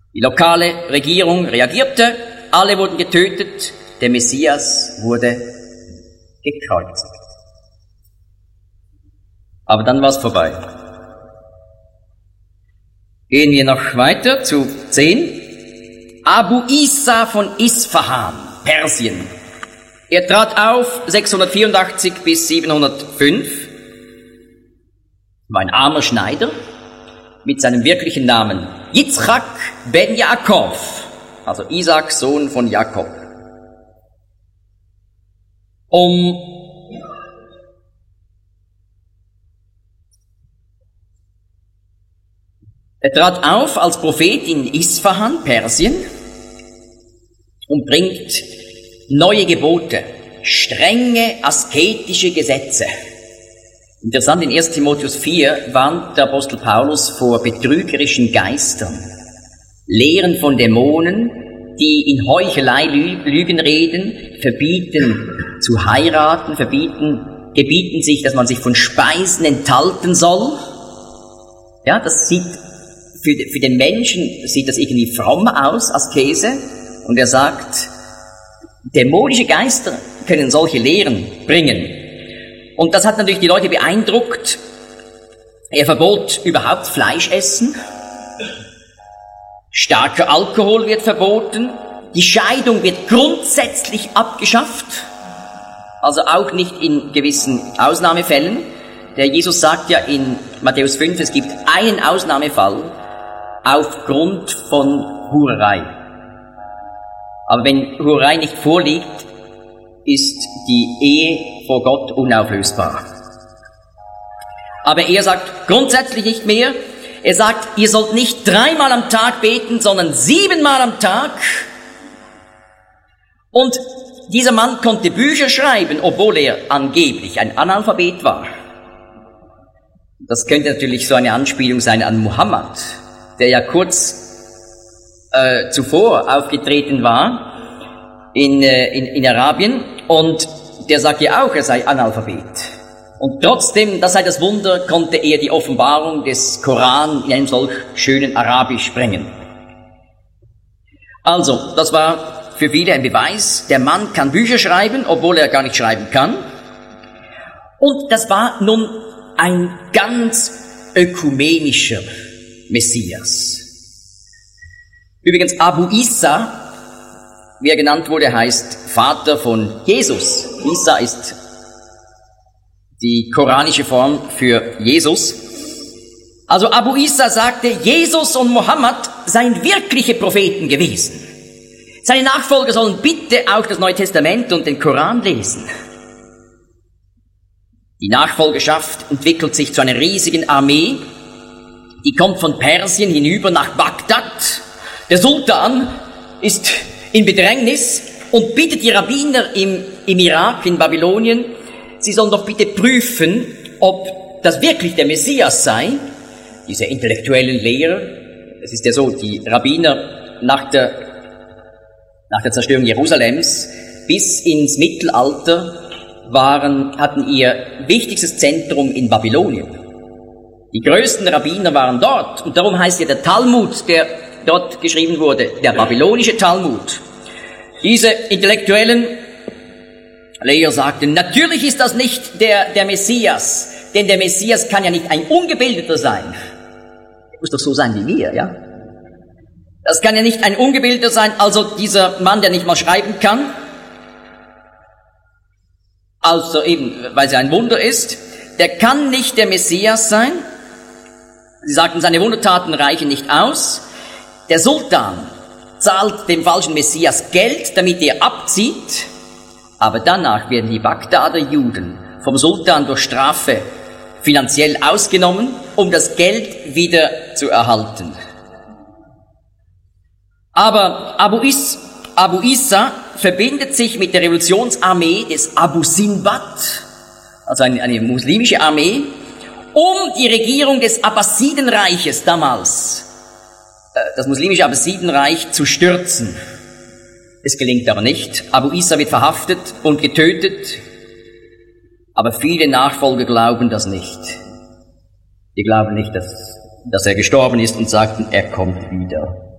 Die lokale Regierung reagierte, alle wurden getötet, der Messias wurde gekreuzigt. Aber dann war es vorbei. Gehen wir noch weiter zu 10. Abu Isa von Isfahan, Persien. Er trat auf 684 bis 705, war ein armer Schneider mit seinem wirklichen Namen Yitzchak ben Yaakov, also Isaak, Sohn von Jakob. Er trat auf als Prophet in Isfahan, Persien, und bringt neue Gebote, strenge asketische Gesetze. Interessant, in 1. Timotheus 4 warnt der Apostel Paulus vor betrügerischen Geistern, Lehren von Dämonen, die in Heuchelei Lügen reden, verbieten zu heiraten, gebieten sich, dass man sich von Speisen enthalten soll. Ja, das sieht für den Menschen sieht das irgendwie fromm aus, Askese. Und er sagt, dämonische Geister können solche Lehren bringen. Und das hat natürlich die Leute beeindruckt. Er verbot überhaupt Fleischessen. Starker Alkohol wird verboten. Die Scheidung wird grundsätzlich abgeschafft. Also auch nicht in gewissen Ausnahmefällen. Der Jesus sagt ja in Matthäus 5, es gibt einen Ausnahmefall aufgrund von Hurerei. Aber wenn Hurerei nicht vorliegt, ist die Ehe vor Gott unauflösbar. Aber er sagt grundsätzlich nicht mehr. Er sagt, ihr sollt nicht 3-mal am Tag beten, sondern 7-mal am Tag. Und dieser Mann konnte Bücher schreiben, obwohl er angeblich ein Analphabet war. Das könnte natürlich so eine Anspielung sein an Muhammad, der ja kurz zuvor aufgetreten war in Arabien, und der sagt ja auch, er sei Analphabet. Und trotzdem, das sei das Wunder, konnte er die Offenbarung des Koran in einem solch schönen Arabisch bringen. Also, das war für viele ein Beweis, der Mann kann Bücher schreiben, obwohl er gar nicht schreiben kann. Und das war nun ein ganz ökumenischer Messias. Übrigens, Abu Isa, wie er genannt wurde, heißt Vater von Jesus. Isa ist die koranische Form für Jesus. Also Abu Isa sagte, Jesus und Mohammed seien wirkliche Propheten gewesen. Seine Nachfolger sollen bitte auch das Neue Testament und den Koran lesen. Die Nachfolgerschaft entwickelt sich zu einer riesigen Armee. Die kommt von Persien hinüber nach Bagdad. Der Sultan ist in Bedrängnis und bittet die Rabbiner im Irak, in Babylonien, sie sollen doch bitte prüfen, ob das wirklich der Messias sei. Diese intellektuellen Lehrer, es ist ja so, die Rabbiner nach der Zerstörung Jerusalems bis ins Mittelalter hatten ihr wichtigstes Zentrum in Babylonien. Die größten Rabbiner waren dort, und darum heißt ja der Talmud, der dort geschrieben wurde, der babylonische Talmud. Diese intellektuellen Lehrer sagten, natürlich ist das nicht der Messias, denn der Messias kann ja nicht ein Ungebildeter sein. Er muss doch so sein wie wir, ja? Das kann ja nicht ein Ungebildeter sein, also dieser Mann, der nicht mal schreiben kann, also eben, weil es ein Wunder ist, der kann nicht der Messias sein. Sie sagten, seine Wundertaten reichen nicht aus. Der Sultan zahlt dem falschen Messias Geld, damit er abzieht, aber danach werden die Bagdader Juden vom Sultan durch Strafe finanziell ausgenommen, um das Geld wieder zu erhalten. Aber Abu Isa verbindet sich mit der Revolutionsarmee des Abu Sinbad, also eine muslimische Armee, um die Regierung des Abbasidenreiches damals, das muslimische Abbasidenreich, zu stürzen. Es gelingt aber nicht. Abu Isa wird verhaftet und getötet, aber viele Nachfolger glauben das nicht. Die glauben nicht, dass er gestorben ist, und sagten, er kommt wieder.